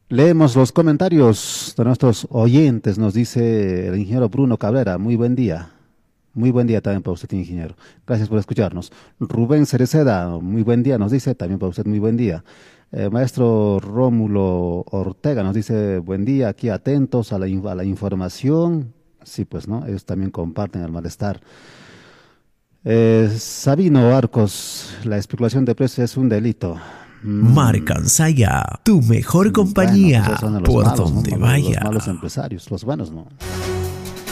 Leemos los comentarios de nuestros oyentes, nos dice el ingeniero Bruno Cabrera. Muy buen día. Muy buen día también para usted, ingeniero. Gracias por escucharnos. Rubén Cereceda, muy buen día, nos dice también para usted, muy buen día. Maestro Rómulo Ortega nos dice, buen día, aquí atentos a a la información. Sí, pues, ¿no? Ellos también comparten el malestar. Sabino Arcos, la especulación de precios es un delito. Marcansaya, tu mejor Bueno, pues esos compañía, son los por malos, ¿no? donde Los vaya. malos empresarios, los buenos, ¿no?